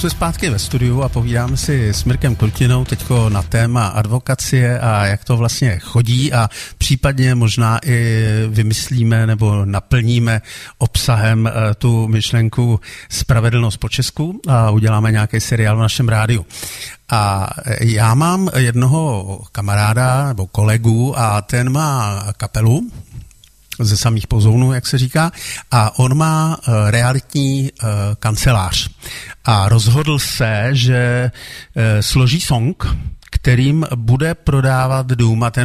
jsme zpátky ve studiu a povídáme si s Mirkem Krutinou teďko na téma advokacie a jak to vlastně chodí a případně možná i vymyslíme nebo naplníme obsahem tu myšlenku Spravedlnost po česku a uděláme nějaký seriál v našem rádiu. A já mám jednoho kamaráda nebo kolegu a ten má kapelu ze samých pozounů, jak se říká, a on má realitní kancelář. A rozhodl se, že složí song, kterým bude prodávat dům a ten